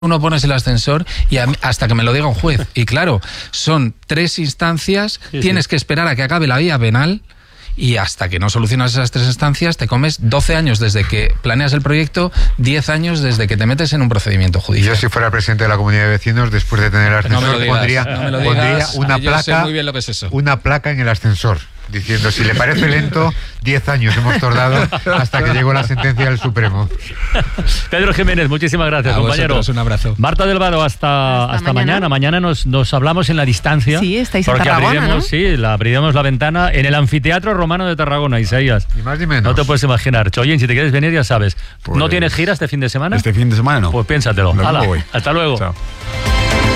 uno pones el ascensor y hasta que me lo diga un juez. Y claro, son 3 instancias, tienes que esperar a que acabe la vía penal y hasta que no solucionas esas 3 instancias te comes 12 años desde que planeas el proyecto, 10 años desde que te metes en un procedimiento judicial. Yo, si fuera presidente de la comunidad de vecinos, después de tener el ascensor, pondría una placa, sé muy bien lo que es eso. Una placa en el ascensor diciendo: si le parece lento, 10 años hemos tardado hasta que llegó la sentencia del Supremo. Pedro Jiménez, muchísimas gracias, compañero. Un abrazo. Marta del Vado, hasta mañana. Mañana nos hablamos en la distancia. Sí, estáis en porque Tarragona, ¿no? abriremos la ventana en el Anfiteatro Romano de Tarragona, Isaías. Ni más ni menos. No te puedes imaginar. Choyen, si te quieres venir, ya sabes. Pues, ¿no tienes gira este fin de semana? Este fin de semana no. Pues piénsatelo. Luego voy. Hasta luego. Chao.